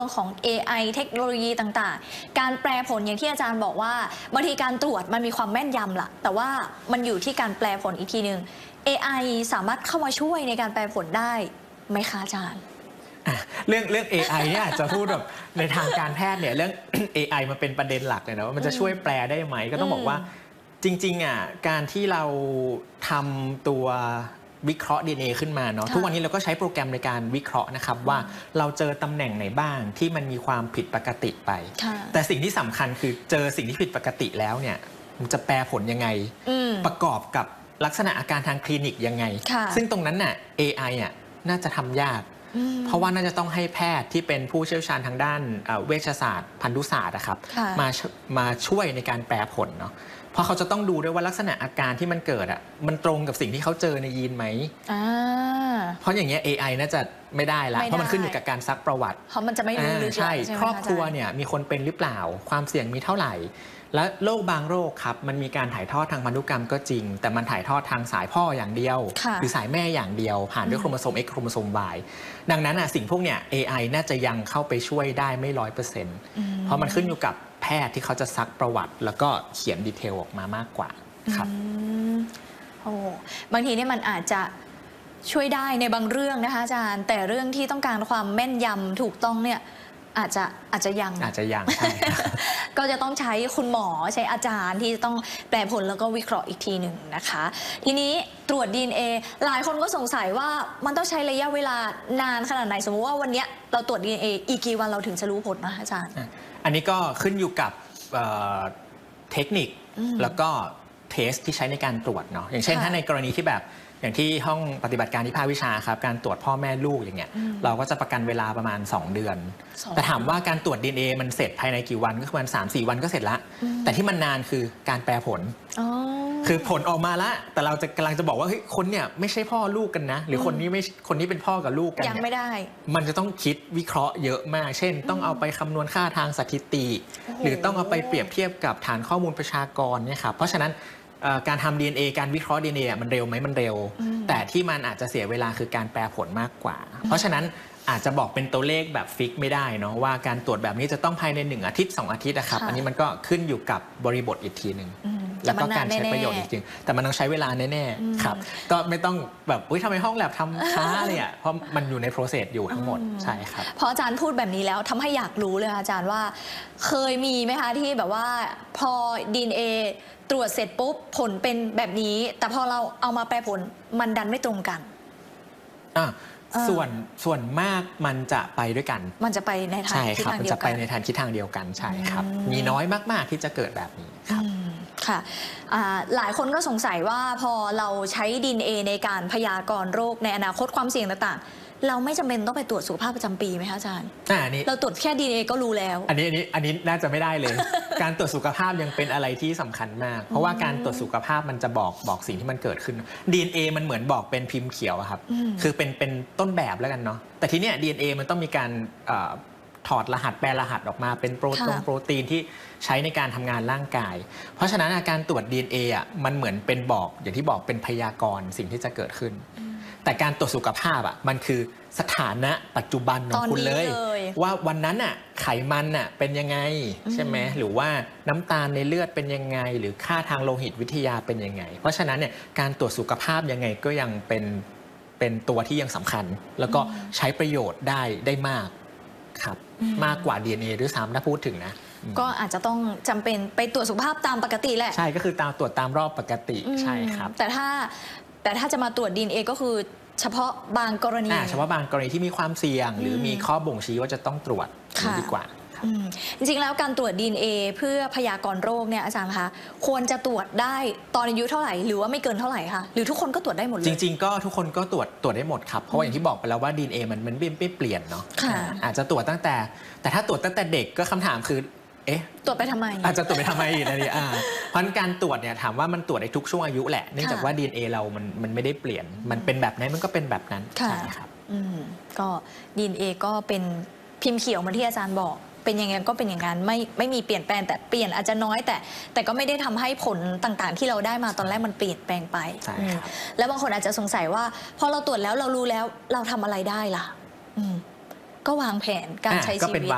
ของ AI เทคโนโลยีต่างๆการแปลผลอย่างที่อาจารย์บอกว่าบางทีการตรวจมันมีความแม่นยำล่ะแต่ว่ามันอยู่ที่การแปลผลอีกทีหนึ่ง AI สามารถเข้ามาช่วยในการแปลผลได้ไหมคะอาจารย์เรื่อง AI เนี่ยอาจจะพูดแบบในทางการแพทย์เนี่ยเรื่อง AI มันเป็นประเด็นหลักเลยนะว่ามันจะช่วยแปลได้ไหมก็ต้องบอกว่าจริงๆการที่เราทำตัววิเคราะห์ DNA ขึ้นมาเนาะทุกวันนี้เราก็ใช้โปรแกรมในการวิเคราะห์นะครับว่าเราเจอตำแหน่งไหนบ้างที่มันมีความผิดปกติไปแต่สิ่งที่สำคัญคือเจอสิ่งที่ผิดปกติแล้วเนี่ยมันจะแปลผลยังไงประกอบกับลักษณะอาการทางคลินิกยังไงซึ่งตรงนั้นน่ะ AI น่าจะทำยากเพราะว่าน่าจะต้องให้แพทย์ที่เป็นผู้เชี่ยวชาญทางด้านเวชศาสตร์พันธุศาสตร์นะครับมาช่วยในการแปลผลเนาะเพราะเขาจะต้องดูด้วยว่าลักษณะอาการที่มันเกิดมันตรงกับสิ่งที่เขาเจอในยีนไหมเพราะอย่างเงี้ย AI น่าจะไม่ได้ละเพราะมันขึ้นอยู่กับการซักประวัติเพราะมันจะไม่รู้ใช่ครอบครัวเนี่ยมีคนเป็นหรือเปล่าความเสี่ยงมีเท่าไหร่และโรคบางโรคครับมันมีการถ่ายทอดทางพันธุกรรมก็จริงแต่มันถ่ายทอดทางสายพ่ออย่างเดียวหรือสายแม่อย่างเดียวผ่านด้วยโครโมโซม X โครโมโซม Y ดังนั้นสิ่งพวกเนี้ย AI น่าจะยังเข้าไปช่วยได้ไม่100%เพราะมันขึ้นอยู่กับแพทย์ที่เขาจะซักประวัติแล้วก็เขียนดีเทลออกมามากกว่าครับโอ้บางทีนี่มันอาจจะช่วยได้ในบางเรื่องนะคะอาจารย์แต่เรื่องที่ต้องการความแม่นยำถูกต้องเนี่ยอาจจะยังใช่ก็จะต้องใช้คุณหมอใช้อาจารย์ที่จะต้องแปลผลแล้วก็วิเคราะห์อีกทีหนึ่งนะคะทีนี้ตรวจ DNA หลายคนก็สงสัยว่ามันต้องใช้ระยะเวลานานขนาดไหนสมมติว่าวันนี้เราตรวจ DNA อีกกี่วันเราถึงจะรู้ผลนะอาจารย์อันนี้ก็ขึ้นอยู่กับเทคนิคแล้วก็เทสที่ใช้ในการตรวจเนาะอย่างเช่นถ้าในกรณีที่แบบอย่างที่ห้องปฏิบัติการที่ภาควิชาครับการตรวจพ่อแม่ลูกอย่างเงี้ยเราก็จะประกันเวลาประมาณ2 เดือนแต่ถามว่าการตรวจ DNA มันเสร็จภายในกี่วันก็คือประมาณ3-4 วันก็เสร็จละแต่ที่มันนานคือการแปลผลคือผลออกมาละแต่เราจะกำลังจะบอกว่าเฮ้ยคนเนี่ยไม่ใช่พ่อลูกกันนะหรือคนนี้เป็นพ่อกับลูกกันยังไม่ได้มันจะต้องคิดวิเคราะห์เยอะมากเช่นต้องเอาไปคำนวณค่าทางสถิติหรือต้องเอาไปเปรียบเทียบกับฐานข้อมูลประชากรเนี่ยครับเพราะฉะนั้นการทำ DNA การวิเคราะห์ DNA มันเร็วไหมมันเร็วแต่ที่มันอาจจะเสียเวลาคือการแปลผลมากกว่าเพราะฉะนั้นอาจจะบอกเป็นตัวเลขแบบฟิกไม่ได้เนาะว่าการตรวจแบบนี้จะต้องภายใน1 อาทิตย์2 อาทิตย์นะครับอันนี้มันก็ขึ้นอยู่กับบริบทอีกทีหนึ่งแล้วก็การใช้ประโยชน์จริงๆแต่มันต้องใช้เวลาแน่ๆครับก็ไม่ต้องแบบทำไมห้องแลบทำช้าเลยเพราะมันอยู่ใน process อยู่ทั้งหมดใช่ครับพออาจารย์พูดแบบนี้แล้วทำให้อยากรู้เลยอาจารย์ว่าเคยมีไหมคะที่แบบว่าพอ DNAตรวจเสร็จปุ๊บผลเป็นแบบนี้แต่พอเราเอามาแปลผลมันดันไม่ตรงกันส่วนมากมันจะไปด้วยกันมันจะไปในทางทิศทางเดียวกันมันจะไปในทางทิศทางเดียวกันใช่ครับมีน้อยมากๆที่จะเกิดแบบนี้ครับค่ะหลายคนก็สงสัยว่าพอเราใช้ DNA ในการพยากรณ์โรคในอนาคตความเสี่ยงต่างๆเราไม่จำเป็นต้องไปตรวจสุขภาพประจำปีไหมคะอาจารย์เราตรวจแค่ DNA ก็รู้แล้วอันนี้น่าจะไม่ได้เลย การตรวจสุขภาพยังเป็นอะไรที่สำคัญมากเพราะว่าการตรวจสุขภาพมันจะบอกสิ่งที่มันเกิดขึ้น DNA มันเหมือนบอกเป็นพิมพ์เขียวครับคือเป็นต้นแบบแล้วกันเนาะแต่ทีเนี้ย DNA มันต้องมีการถอดรหัสแปลรหัสออกมาเป็นโปรตีนที่ใช้ในการทำงานร่างกายเพราะฉะนั้นการตรวจ DNA มันเหมือนเป็นบอกอย่างที่บอกเป็นพยากรณ์สิ่งที่จะเกิดขึ้นแต่การตรวจสุขภาพมันคือสถานะปัจจุบันของคุณเลยว่าวันนั้นไขมันเป็นยังไงใช่ไหมหรือว่าน้ำตาลในเลือดเป็นยังไงหรือค่าทางโลหิตวิทยาเป็นยังไงเพราะฉะนั้นเนี่ยการตรวจสุขภาพยังไงก็ยังเป็นตัวที่ยังสำคัญแล้วก็ใช้ประโยชน์ได้มากครับมากกว่า DNA ด้วยซ้ำถ้าพูดถึงนะก็อาจจะต้องจำเป็นไปตรวจสุขภาพตามปกติแหละใช่ก็คือตรวจตามรอบปกติใช่ครับแต่ถ้าจะมาตรวจ DNA ก็คือเฉพาะบางกรณีเฉพาะบางกรณีที่มีความเสี่ยงหรือมีข้อบ่งชี้ว่าจะต้องตรวจดีกว่าจริงๆแล้วการตรวจ DNA เพื่อพยากรณ์โรคเนี่ยอาจารย์คะควรจะตรวจได้ตอนอายุเท่าไหร่หรือว่าไม่เกินเท่าไหร่คะหรือทุกคนก็ตรวจได้หมดเลยจริงๆก็ทุกคนก็ตรวจได้หมดครับเพราะว่าอย่างที่บอกไปแล้วว่า DNA มันไม่เปลี่ยนเนาะอาจจะตรวจแต่ถ้าตรวจตั้งแต่เด็กก็คำถามคือตรวจไปทำไมอาจจะตรวจไปทำไมนะนี่เพราะการตรวจเนี่ยถามว่ามันตรวจได้ทุกช่วงอายุแหละเนื่องจากว่า DNA เรามันไม่ได้เปลี่ยนมันเป็นแบบไหนมันก็เป็นแบบนั้นใช่ครับก็ DNA ก็เป็นพิมพ์เขียวเหมือนที่อาจารย์บอกเป็นอย่างนั้นก็เป็นอย่างนั้นไม่มีเปลี่ยนแปลงแต่เปลี่ยนอาจจะน้อยแต่ก็ไม่ได้ทำให้ผลต่างๆที่เราได้มาตอนแรกมันเปลี่ยนแปลงไปแล้วบางคนอาจจะสงสัยว่าพอเราตรวจแล้วเรารู้แล้วเราทำอะไรได้ล่ะก็วางแผนการใช้ชีวิต